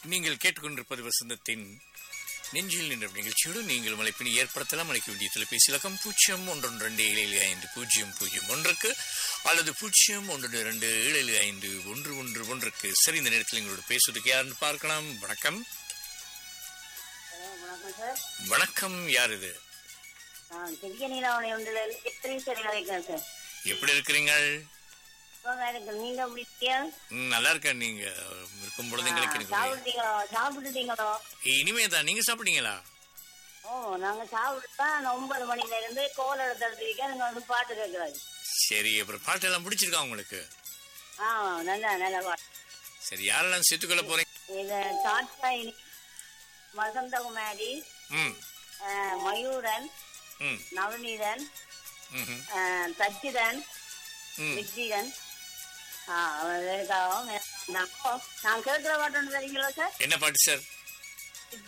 நீங்கள் கேட்டுக்கொண்டிருப்பது வசந்தத்தின் நெஞ்சில் நின்ற நிகழ்ச்சியோடு நீங்கள் மலைப்பினி ஏற்படுத்தலாம். அழைக்க வேண்டிய தொலைபேசி இலக்கம் 0112750001 அல்லது 0112751111. சரி, இந்த நேரத்தில் எங்களோட பேசுவதற்கு யாருன்னு பார்க்கலாம். வணக்கம். வணக்கம், யார் இது? எப்படி இருக்கிறீங்க? நல்லா இருக்கேன். நீங்க இருக்கும் பொழுது இனிமேதான். நீங்க சாப்பிட்டீங்களா? நாங்க சாப்பிட்டுதான் 9 மணில இருந்து கோல் எடுத்து பாட்டு கேட்கறாங்க. சரி, அப்புறம் பாட்டு எல்லாம் பிடிச்சிருக்கா உங்களுக்கு? நல்ல பாட்டு. சரி, யாரெல்லாம் சேர்த்துக்கொள்ள போறீங்க? இது தாட்சாயினி, வசந்தகுமாரி, மயூரன், நவநீதன், சச்சிதன், விஜயன். நான் கேட்கிற பாட்டு தெரியுங்களா சார்? என்ன பாட்டு சார்?